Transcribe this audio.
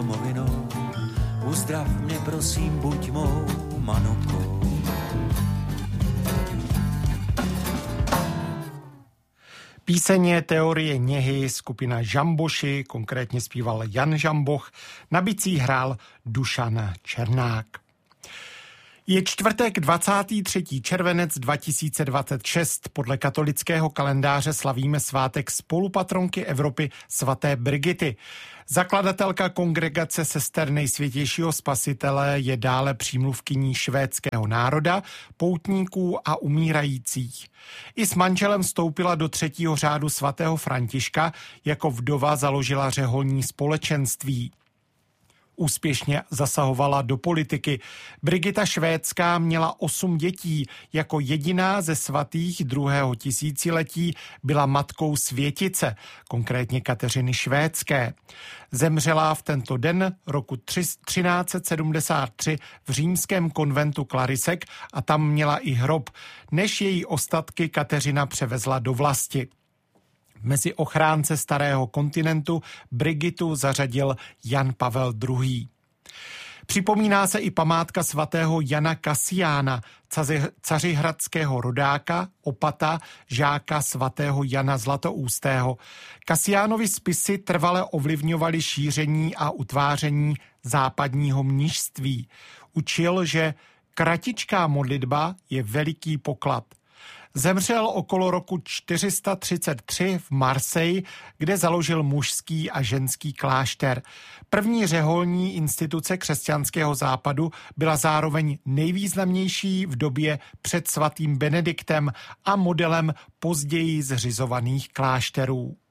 domovinou, uzdrav mě prosím, buď mou manopkou. Píseň je Teorie něhy, skupina Žamboši, konkrétně zpíval Jan Žamboch, na bicí hrál Dušan Černák. Je čtvrtek 23. červenec 2026. Podle katolického kalendáře slavíme svátek spolupatronky Evropy svaté Brigity. Zakladatelka kongregace sester Nejsvětějšího spasitele je dále přímluvkyní švédského národa, poutníků a umírajících. I s manželem vstoupila do 3. řádu svatého Františka, jako vdova založila řeholní společenství. Úspěšně zasahovala do politiky. Brigita Švédská měla 8 dětí. Jako jediná ze svatých 2. tisíciletí byla matkou světice, konkrétně Kateřiny Švédské. Zemřela v tento den roku 1373 v římském konventu Klarisek a tam měla i hrob, než její ostatky Kateřina převezla do vlasti. Mezi ochránce starého kontinentu Brigitu zařadil Jan Pavel II. Připomíná se i památka svatého Jana Kasiána, cařihradského rodáka, opata, žáka svatého Jana Zlatoustého. Kasiánovi spisy trvale ovlivňovaly šíření a utváření západního mnišství. Učil, že kratičká modlitba je veliký poklad. Zemřel okolo roku 433 v Marseille, kde založil mužský a ženský klášter. První řeholní instituce křesťanského západu byla zároveň nejvýznamnější v době před svatým Benediktem a modelem později zřizovaných klášterů.